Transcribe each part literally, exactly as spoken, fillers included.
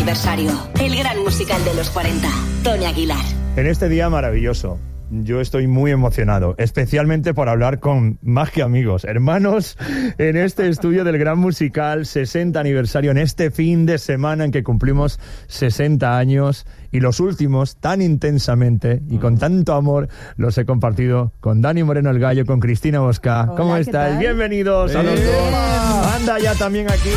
aniversario. El gran musical de los cuarenta. Tony Aguilar. En este día maravilloso, yo estoy muy emocionado, especialmente por hablar con más que amigos, hermanos, en este estudio del Gran Musical, sesenta aniversario, en este fin de semana en que cumplimos sesenta años, y los últimos tan intensamente y con tanto amor los he compartido con Dani Moreno el Gallo, con Cristina Bosca. Hola, ¿Cómo ¿qué estáis? tal? Bienvenidos a los Bien. dos. Anda ya también aquí.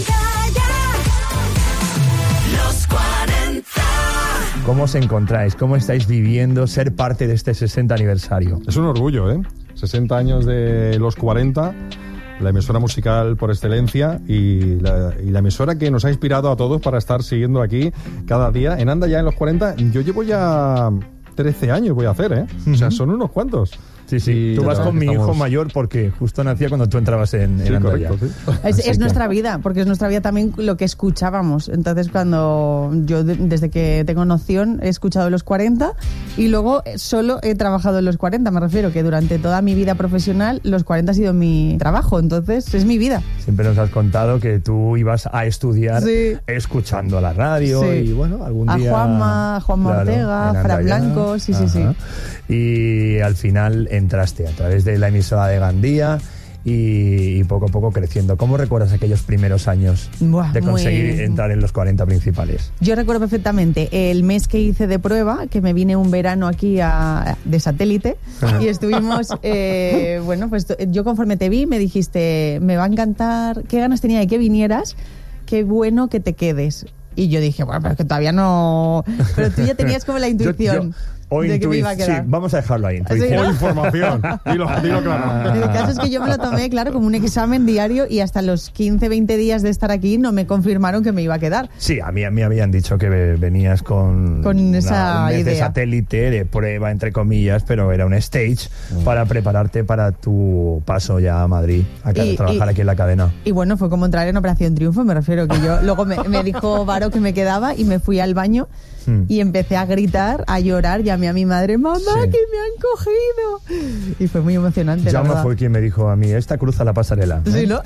Los cuarenta. ¿Cómo os encontráis? ¿Cómo estáis viviendo ser parte de este sesenta aniversario? Es un orgullo, ¿eh? sesenta años de los cuarenta, la emisora musical por excelencia y la, y la emisora que nos ha inspirado a todos para estar siguiendo aquí cada día. En Anda ya en los cuarenta, yo llevo ya trece años, voy a hacer, ¿eh? O sea, son unos cuantos. Sí, sí. Y Tú vas la con mi verdad que hijo estamos- mayor porque justo nacía cuando tú entrabas en, en Sí, Anda correcto, Ya. sí. Es, Así es que- nuestra vida, porque es nuestra vida también lo que escuchábamos. Entonces, cuando yo, de- desde que tengo noción, he escuchado los cuarenta y luego eh, solo he trabajado en los cuarenta. Me refiero que durante toda mi vida profesional, los cuarenta ha sido mi trabajo. Entonces, es mi vida. Siempre nos has contado que tú ibas a estudiar Sí. escuchando la radio Sí. y bueno, algún A día... Juanma, a Juanma Claro, Ortega, en Fra Anda Ya. Blanco, sí, sí, sí. Ajá. Y al final entraste a través de la emisora de Gandía y, y poco a poco creciendo. ¿Cómo recuerdas aquellos primeros años Buah, de muy- conseguir entrar en los cuarenta principales? Yo recuerdo perfectamente el mes que hice de prueba, que me vine un verano aquí a, de satélite y estuvimos, eh, bueno, pues t- yo conforme te vi me dijiste, me va a encantar, qué ganas tenía de que vinieras, qué bueno que te quedes. Y yo dije, bueno, pero es que todavía no... Pero tú ya tenías como la intuición Yo- yo- o de que me iba a intui- quedar. Sí, vamos a dejarlo ahí. Sí, Intuición. ¿no? O información. Dilo, dilo claro. El caso es que yo me lo tomé, claro, como un examen diario y hasta los quince, veinte días de estar aquí no me confirmaron que me iba a quedar. Sí, a mí, a mí habían dicho que ve- venías con, Con esa una- un mes de idea. satélite, de prueba, entre comillas, pero era un stage para prepararte para tu paso ya a Madrid, a ca- Y- trabajar y- aquí en la cadena. Y bueno, fue como entrar en Operación Triunfo, me refiero que yo luego me, me dijo Varo que me quedaba y me fui al baño Hmm. y empecé a gritar, a llorar, llamé a mi madre, mamá, Sí. que me han cogido. Y fue muy emocionante, la Jaume verdad. fue quien me dijo a mí, esta cruza la pasarela. Sí, ¿no?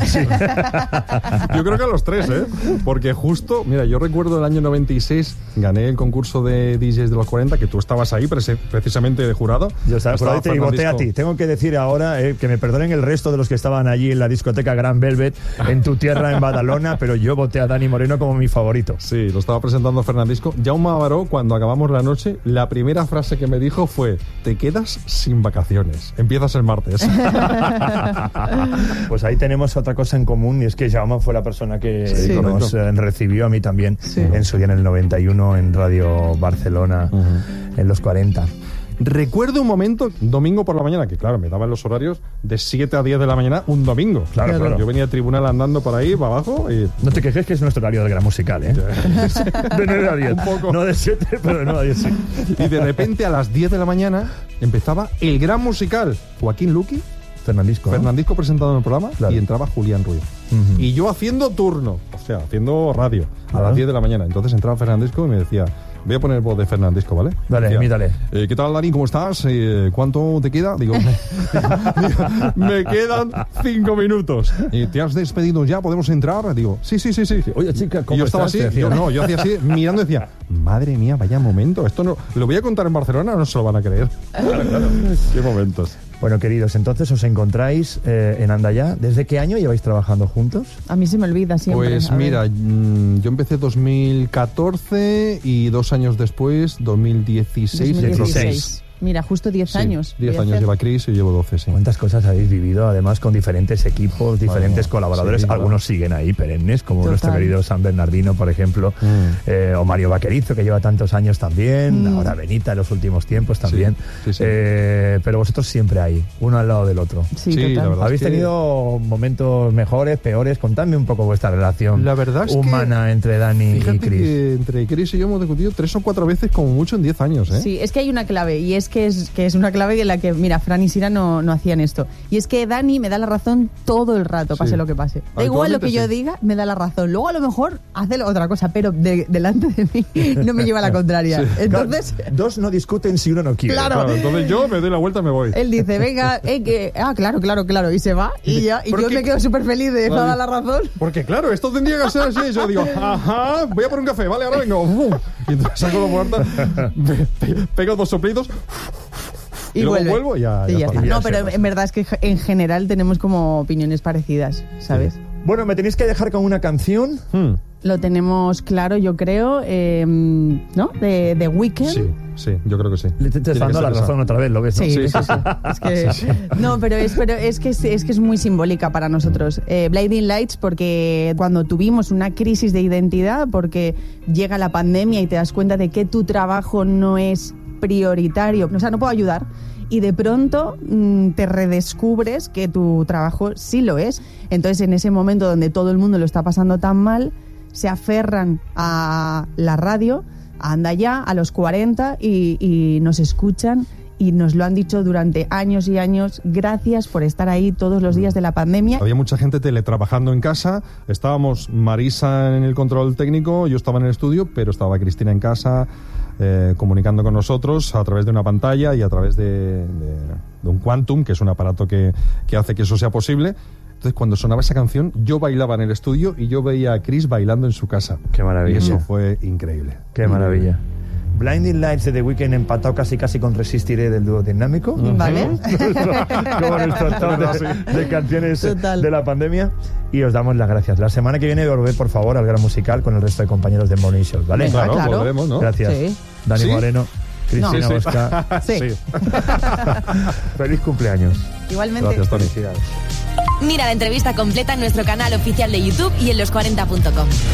Yo creo que a los tres, ¿eh? Porque justo, mira, yo recuerdo el año noventa y seis, gané el concurso de D Js de los cuarenta, que tú estabas ahí prese- precisamente de jurado. Yo estaba por ahí y voté a Fernandisco. ti. Tengo que decir ahora eh, que me perdonen el resto de los que estaban allí en la discoteca Gran Velvet, en tu tierra, en Badalona, pero yo voté a Dani Moreno como mi favorito. Sí, lo estaba presentando Fernandisco. Jaume Abaró, cuando acabamos la noche, la primera frase que me dijo fue: te quedas sin vacaciones, empiezas el martes. Pues ahí tenemos otra cosa en común, y es que Jaume fue la persona que Sí. nos eh, recibió a mí también Sí. en su día en el noventa y uno en Radio Barcelona, en los cuarenta. Recuerdo un momento, domingo por la mañana, que claro, me daban los horarios de siete a diez de la mañana, un domingo. Claro, claro. Yo venía de tribunal andando por ahí, para abajo, y No te quejes que es nuestro horario de Gran Musical, ¿eh? De nueve a diez. Un poco. No de siete, pero de nueve a diez sí. Y de repente a las diez de la mañana empezaba el gran musical. Joaquín Luqui, Fernandisco, ¿no? Fernandisco presentado en el programa, Claro. y entraba Julián Ruiz. Ujú. Y yo haciendo turno, o sea, haciendo radio, a Claro. las diez de la mañana. Entonces entraba Fernandisco y me decía: voy a poner voz de Fernandisco, ¿vale? Dale, Decía, mírale. eh, ¿qué tal, Dani? ¿Cómo estás? Eh, ¿Cuánto te queda? Digo, me, me quedan cinco minutos. Eh, ¿Te has despedido ya? ¿Podemos entrar? Digo, sí, sí, sí, sí. Oye, chica, ¿cómo Y yo estaba estás? así, Te decía. yo no, yo hacía así, mirando y decía, madre mía, vaya momento. Esto no, lo voy a contar en Barcelona, no se lo van a creer. Claro, claro. Qué momentos. Bueno, queridos, entonces os encontráis eh, en Anda Ya. ¿Desde qué año lleváis trabajando juntos? A mí se me olvida siempre. Pues a ver. mira, mm, yo empecé dos mil catorce y dos años después, dos mil dieciséis. dos mil entró dieciséis. Chris. Mira, justo diez Sí, años. diez voy a años hacer. lleva Chris y llevo doce, sí. ¿Cuántas cosas habéis vivido, además, con diferentes equipos, diferentes Bueno, colaboradores? sí, claro. Algunos siguen ahí, perennes, como Total. nuestro querido San Bernardino, por ejemplo, Mm. eh, o Mario Vaquerizo, que lleva tantos años también, Mm. ahora Benita en los últimos tiempos también. sí, sí. Eh, pero vosotros siempre ahí, uno al lado del otro. Sí, Sí, total. la verdad. ¿Habéis es que- tenido momentos mejores, peores? Contadme un poco vuestra relación La verdad es que- humana entre Dani y Fíjate Chris. que entre Chris y yo hemos discutido tres o cuatro veces como mucho en diez años, ¿eh? Sí, es que hay una clave y es sabes que es, que es una clave en la que, mira, Fran y Sira no, no hacían esto. Y es que Dani me da la razón todo el rato, pase Sí. lo que pase. Da igual lo que yo sí. diga, me da la razón. Luego a lo mejor hace otra cosa, pero de- delante de mí no me lleva la contraria. Sí. Entonces, Dos no discuten si uno no quiere. Claro. Claro, entonces yo me doy la vuelta y me voy. él dice, venga, eh, que, ah, claro, claro, claro, y se va. Y, ya, y yo Porque- me quedo súper feliz de Vale. dar la razón. Porque claro, esto tendría que ser así. Y yo digo, ajá, voy a por un café, vale, ahora vengo. Uf. Y entonces saco la puerta, pe- pe- pego dos soplitos y, Y, luego vuelve. vuelvo y ya, Y ya ya está. está. Y ya No, se pero pasa. en verdad es que en general tenemos como opiniones parecidas, ¿sabes? Bueno, me tenéis que dejar con una canción. Hmm, Lo tenemos claro, yo creo, eh, ¿no? De, de Weeknd. Sí, sí, yo creo que sí. Le te Tiene estás que dando ser la esa. razón otra vez, ¿lo ves? no? Sí, Sí, sí, sí, sí. Es que, no, pero es, pero es que es, es que es muy simbólica para nosotros. Eh, Blinding Lights, porque cuando tuvimos una crisis de identidad, porque llega la pandemia y te das cuenta de que tu trabajo no es prioritario, o sea, no puedo ayudar. Y de pronto mmm, te redescubres que tu trabajo sí lo es. Entonces, en ese momento donde todo el mundo lo está pasando tan mal, se aferran a la radio, a Anda Ya, a los cuarenta y, y nos escuchan y nos lo han dicho durante años y años. Gracias por estar ahí todos los días de la pandemia. Había mucha gente teletrabajando en casa. Estábamos Marisa en el control técnico, yo estaba en el estudio, pero estaba Cristina en casa eh, comunicando con nosotros a través de una pantalla y a través de, de, de un Quantum, que es un aparato que, que hace que eso sea posible. Entonces, cuando sonaba esa canción, yo bailaba en el estudio y yo veía a Chris bailando en su casa. Qué maravilla. Y eso fue increíble. Qué maravilla. Blinding Lights de The Weeknd empatado casi casi con Resistiré del dúo dinámico. ¿Vale? Como nuestro top de, de canciones Total. de la pandemia. Y os damos las gracias. La semana que viene volved, por favor, al Gran Musical con el resto de compañeros de Morning Show, ¿vale? Venga, Claro, claro. volveremos, ¿no? Gracias. Sí. Dani ¿Sí? Moreno, Cristina No. Bosca. Sí. Feliz cumpleaños. Igualmente. Gracias, Tony. Felicidades. Mira la entrevista completa en nuestro canal oficial de YouTube y en los cuarenta punto com.